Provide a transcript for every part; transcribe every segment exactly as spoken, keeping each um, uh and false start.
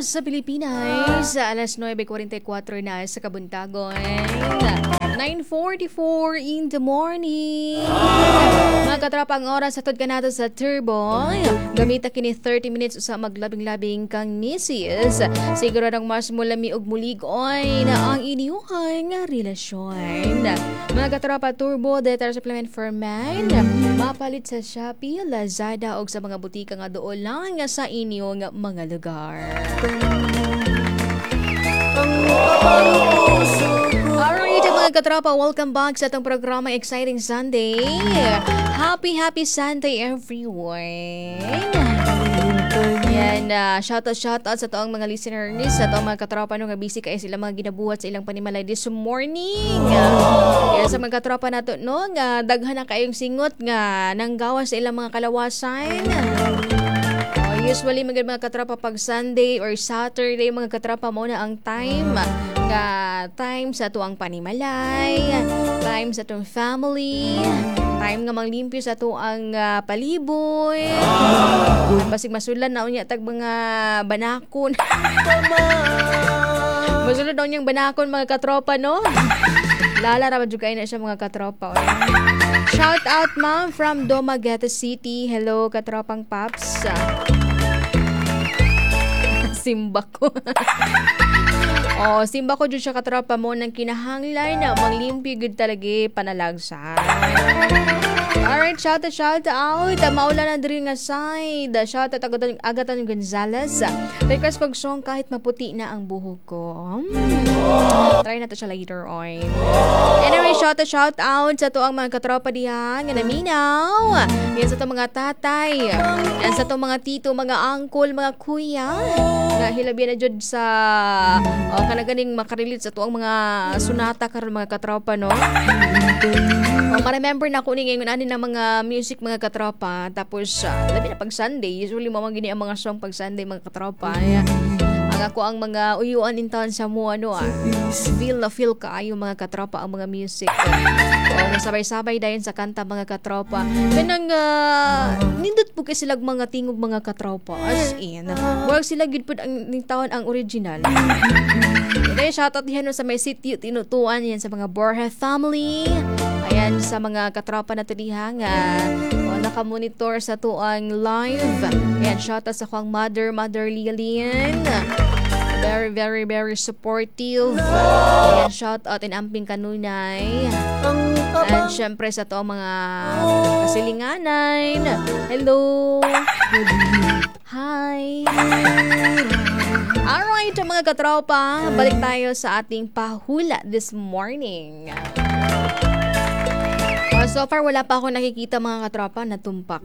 sa Pilipinas. Alas nueve forty-four na sa Kabuntagon. nine forty-four in the morning. Mga katrapa, ang oras atod ka nato sa Turbo. Gamita kini thirty minutes sa maglabing-labing kang misis. Siguro nang mas mulami og muligoy na ang iniyuhan nga relasyon. Mga katrapa, Turbo Data Supplement for Men. Mapalit sa Shopee, Lazada o sa mga butika nga doon lang sa inyong mga lugar. Alright, mga katrapa, welcome back sa itong programa Exciting Sunday. Happy, happy Sunday everyone. Yan, uh, shoutout, shoutout sa toong mga listeners, sa toong mga katropa nung nga busy kayo sila mga ginabuhat sa ilang panimalay this morning. Uh, yan sa mga katropa nato, no, nga daghan na kayong singot nga nanggawas sa ilang mga kalawasan. Uh, usually, mga, mga katropa pag Sunday or Saturday, mga katropa mo na ang time. Nga time sa tuang panimalay, time sa tuang family, time nga manglimpyo sa tuang uh, paliboy. Ang basig masulan na unya tag mga banakon. Masulan na unyang banakon mga katropa, no? Lala ra juga na siya mga katropa. Okay? Shout out ma'am from Dumaguete City. Hello katropang Paps. Simba ko. Oh, simba ko dyan siya katropa mo ng kinahanglan na manglimpyo good talaga panalagsan. Alright, shout out, shout out. Maula na din nga side. Shout out Agatan, Agatan Gonzalez. Request pag song kahit maputi na ang buhok ko. Hmm. Try na to siya later on. Anyway, shout out, shout out sa to ang mga katropa diyan nga naminaw. Yan sa to mga tatay. Yan sa to mga tito, mga uncle, mga kuya. Nga hilabi na dyan sa oh, kanaganing makarelate sa to ang mga sunata karon mga katropa, no? Oh, ma-remember na ko ni ngayon ani ng mga music mga katropa. Tapos uh, labi na pag Sunday, usually mo gini ang mga song pag Sunday mga katropa. Yeah. Ang ako ang mga uyuan in town sa mo ano ah. Feel na feel ka ayo mga katropa ang mga music. O sabay-sabay dayon sa kanta mga katropa. Kanang uh, nindot po kay sila mga tingog mga katropa. As in, wag sila gid pud ang ning taon ang original. Kaya shoutout diyan sa may sitio tinutuan yan sa mga Borja family. Ayan sa mga katropa na tuliha nga o, nakamonitor sa tuang live. Ayan, shoutout sa kong mother, Mother Lilian. Very, very, very supportive. Ayan, shoutout in amping kanunay. And syempre sa to mga kasilinganan. Hello. Hi. Alright, mga katropa, balik tayo sa ating pahula this morning. Uh, so far, wala pa ako nakikita mga katropa na tumpak.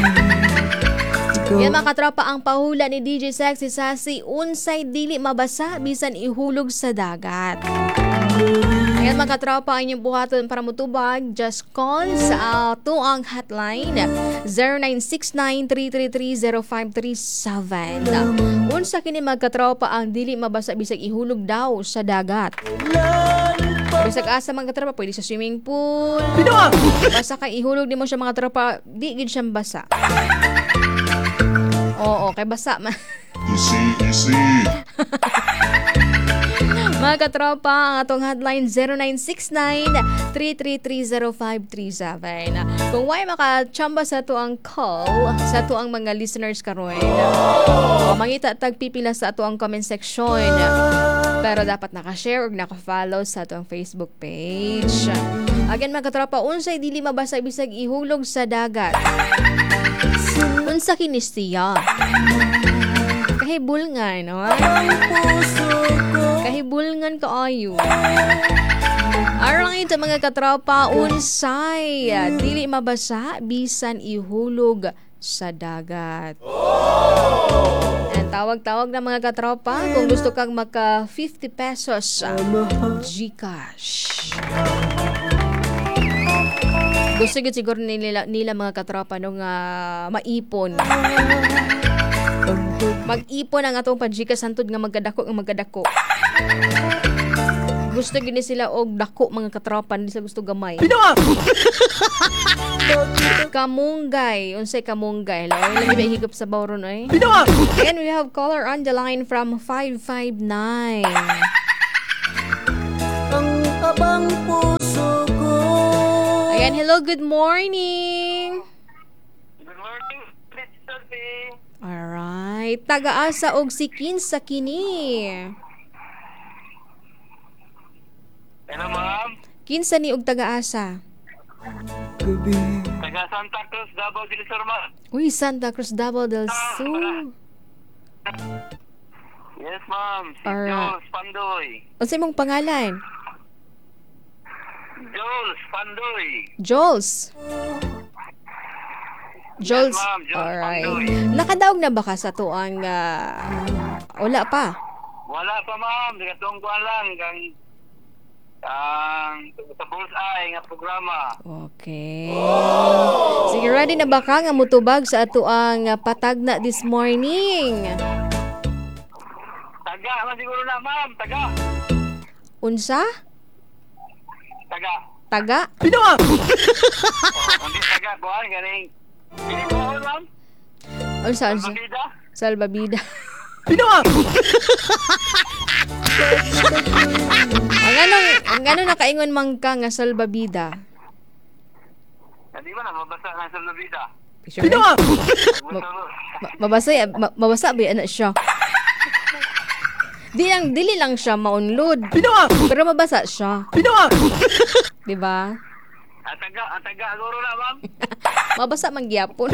Yan mga katropa, ang pahula ni D J Sexy Sassy, unsay dili mabasa, bisan ihulog sa dagat. Yan mga katropa, ang inyong buhaton para mutubag, just call sa uh, tuang hotline zero nine six nine three three three zero five three seven. Unsa kini mga katropa ang dili mabasa, bisag ihulog daw sa dagat. Bisag asa mga katropa, pwede sa swimming pool. Basta kay ihulog ni mo siya mga katropa, di gid siya basa. Oo, kay basa man. Easy, easy. Mga katropa, ang atong hotline zero nine six nine three three three zero five three seven. Kung way makachamba sa to ang call, sa to ang mga listeners karon, o mangita tag pipila sa to ang comment section. Pero dapat naka-share o naka-follow sa to ang Facebook page. Again mga katropa, unsay dili mabasa bisag ihulog sa dagat. Unsa kinistiya? Kahibulngan, no? Kahibulngan kaayo. Alright, mga katropa, unsay dili mabasa bisan ihulog sa dagat. And tawag-tawag na mga katropa kung gusto kang maka fifty pesos GCash. Gusto gid siguro nila, nila mga katropa nung uh, maipon. Mag-ipon ang atong pag-GCash santod nga magkadako nga magkadako. Gusto gini sila og dako mga katropa, hindi sila gusto gamay. Kamunggay, unsay kamunggay? Hello, lagi ba higop sa bawron ay? And we have caller on the line from five five nine. Ang abang puso ko. Ayan, hello, good morning. Good morning, Mister B. Alright, taga-asa og si Kinsa kini. Hello, ma'am. Kinsa ni og taga-asa? Gabi. Taga Santa Cruz, Davao del Sur, ma'am. Uy, Santa Cruz, Davao del Sur. Yes, ma'am. Si Alright. Jules Pandoy. Unsay mong pangalan? Jules Pandoy. Jules. Jules. Yes, ma'am. Jules Alright. Pandoy. Nakadaog na ba ka sa tuang ah, wala pa? Wala pa, ma'am. Nagatong ko lang. Kang, ang sa bullseye nga programa. Okay. Sige, ready na ba ka nga mutubag sa ato ang ah, patagna this morning? Taga, man siguro na, ma'am. Taga. Unsa? Taga. Taga? Oh, hindi taga. Kuhan, ganing. Hindi ko, ma'am. Unsa? Unsa? Pagkita. Salbabida. Ang anong, ang ano nakaingon man ka nga salbabida? Hindi ba na mabasa na sa Lubida? Sure? Ma- ma- mabasa, ya- ma- mabasa ba yan siya? Di lang, dili lang siya maunlod. Pero mabasa siya. Di ba? Ang taga, ang taga, aguro na, ma'am. Mabasa man gyapon.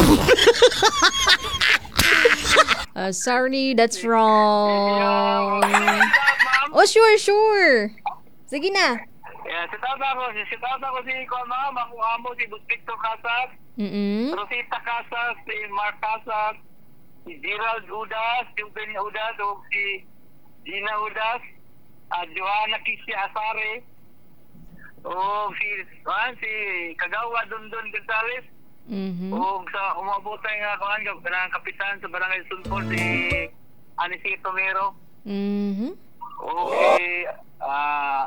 Uh, sorry, that's wrong. Ma'am. Oh, sure, sure. Sige na. Yeah, si tata ko, si tata ko si ko ma'am, ako amo si Victor Casas, Mm-mm. Rosita Casas, si Mark Casas, si Gerald Udas, si Benny Udas, o si Gina Udas, uh, Johanna Kisia Asare, o si, ah, si Kagawa Dundon Gonzales, Mhm. o sa umabotay nga kuhan ng kapitan sa Barangay Sulpol, si Anisito Mero, Mhm. o si, ah,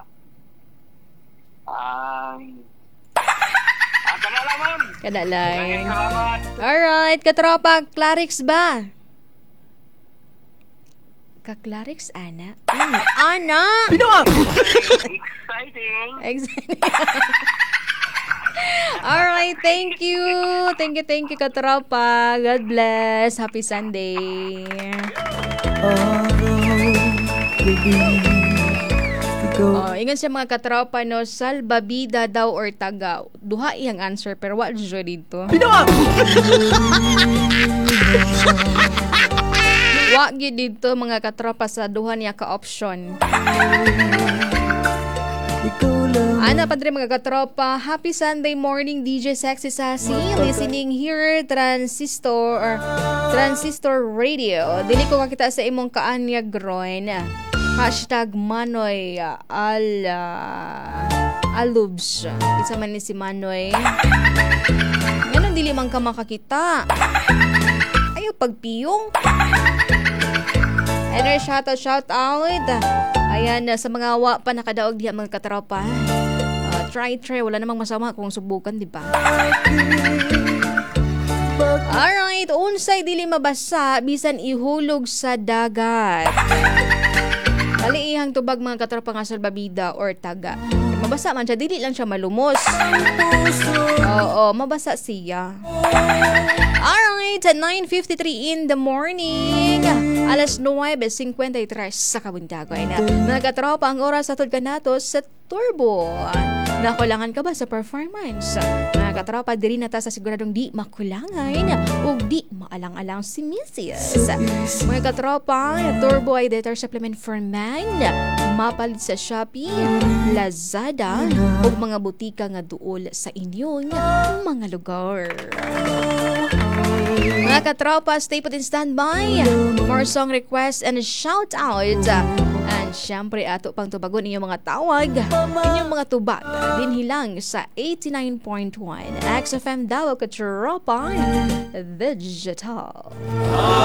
Um, ah, kanala, ma'am. Kadalay. Salamat. Alright, katropa, Clarix ba? Ka-Clarix, Ana? Ano? Ana! Exciting. Exciting. Alright, thank you. Thank you, thank you, katropa. God bless. Happy Sunday. Araw, gabi. Ikaw. Oh, ingon siya mga katropa no, salbabida daw or taga. Duha iyang answer pero wa jud dito. Wa gyud dito mga katropa sa duha niya ka option. Ikaw lang. Ana padre mga katropa, happy Sunday morning D J Sexy Sassy, listening here Transistor or Transistor Radio. Dili ko makita sa imong kaanyag Ron. Hashtag Manoy uh, al uh, alubs. Isa man ni si Manoy. Ganun dili man ka makakita. Ayaw pagpiyong. And our shout out, shout out. Ayan, uh, sa mga wa pa nakadaog diha mga katropa. Uh, try, try. Wala namang masama kung subukan, di ba? Alright, unsay dili mabasa bisan ihulog sa dagat. Kaliihang tubag mga katropa nga salbabida or taga. Mabasa man siya, dili lang siya malumos. Oo, mabasa siya. Alright, at nine fifty-three in the morning. Alas nine fifty-three sa kabuntagoy na. Mga katropa, ang oras atod ka nato sa Turbo. Nakulangan ka ba sa performance? Mga katropa, diri na ta sa siguradong di makulangan o di maalang-alang si Missus Mga katropa, Turbo ay data supplement for man. Mapalit sa Shopee, Lazada, o mga butika nga duol sa inyong mga lugar. Mga katropa, stay put in standby. More song requests and shout out. And syempre ato pang tubagon inyong mga tawag, inyong mga tubag din hilang sa eighty-nine point one X F M Davao Katropa Digital.